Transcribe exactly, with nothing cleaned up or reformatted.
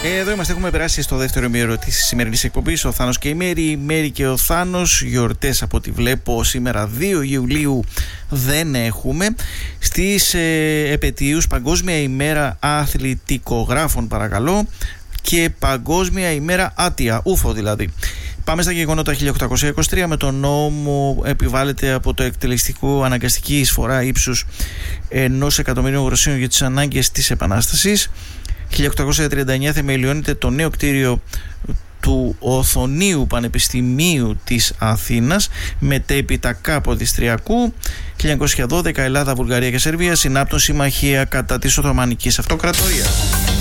Εδώ είμαστε, έχουμε περάσει στο δεύτερο ημίωρο της σημερινής εκπομπής. Ο Θάνος και η Μέρη, η Μέρη και ο Θάνος. Γιορτές από ό,τι βλέπω σήμερα δύο Ιουλίου δεν έχουμε. Στις ε, επετείους, Παγκόσμια ημέρα αθλητικογράφων παρακαλώ, και Παγκόσμια ημέρα άτια, ούφο δηλαδή. Πάμε στα γεγονότα. χίλια οκτακόσια είκοσι τρία, με τον νόμο επιβάλλεται από το εκτελεστικό αναγκαστική εισφορά ύψους ενός εκατομμυρίου γροσίων για τις ανάγκες της Επανάστασης. χίλια οκτακόσια τριάντα εννιά θεμελιώνεται το νέο κτίριο του Οθωνίου Πανεπιστημίου της Αθήνας, μετέπειτα Καποδιστριακού. χίλια εννιακόσια δώδεκα Ελλάδα, Βουλγαρία και Σερβία συνάπτουν συμμαχία κατά της Οθωμανικής Αυτοκρατορίας.